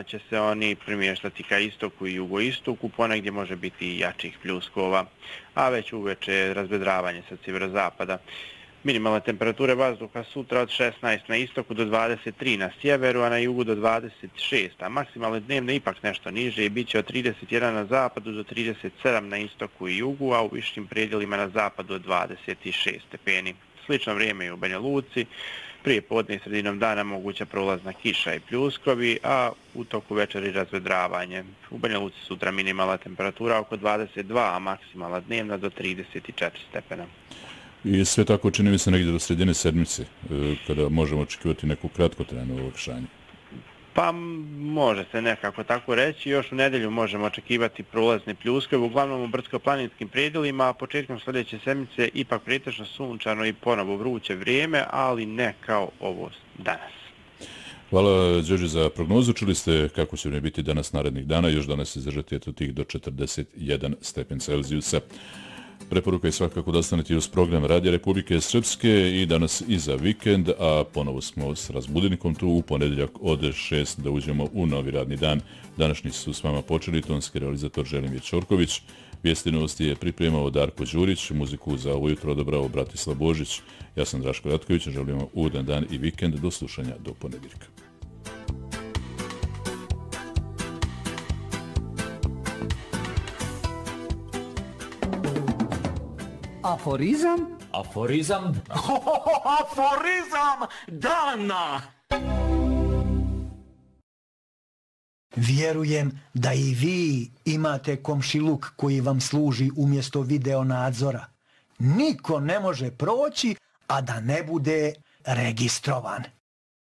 će se oni premještati ka istoku i jugoistoku, ponegdje može biti i jačih pljuskova, a već uveče razvedravanje sa sjeverozapada. Minimalne temperature vazduha sutra od 16 na istoku do 23 na sjeveru, a na jugu do 26, a maksimalne dnevne ipak nešto niže i bit će od 31 na zapadu do 37 na istoku i jugu, a u višim predjelima na zapadu od 26 stepeni. Slično vrijeme i u Banja Luci, prije podne i sredinom dana moguća prolazna kiša i pljuskovi, a u toku večeri razvedravanje. U Banja Luci sutra minimalna temperatura oko 22, a maksimalna dnevna do 34 stepena. I sve tako čini mi se negdje do sredine sedmice, kada možemo očekivati neku kratkotrajno olakšanje. Pa može se nekako tako reći. Još u nedelju možemo očekivati prolazne pljuskove, uglavnom u brdsko-planinskim predjelima, a početkom sljedeće sedmice ipak pretežno sunčano i ponovo vruće vrijeme, ali ne kao ovo danas. Hvala, Đorđe, za prognozu. Čuli ste kako će ne biti danas narednih dana, još danas izdržati eto tih do 41 stepen Celzijusa. Preporuka je svakako da ostanete uz program Radija Republike Srpske i danas i za vikend, a ponovo smo s razbudilnikom tu u ponedjeljak od 6 da uđemo u novi radni dan. Današnji su s vama počeli tonski realizator Želimir Ćorković, vijesti novosti je pripremao Darko Đurić, muziku za ovo jutro odabrao Bratislav Božić. Ja sam Draško Ratković, želim vam ugodan dan i vikend, do slušanja do ponedjeljka. Aforizam? Aforizam? Aforizam dana! Vjerujem da i vi imate komšiluk koji vam služi umjesto video nadzora. Niko ne može proći, a da ne bude registrovan.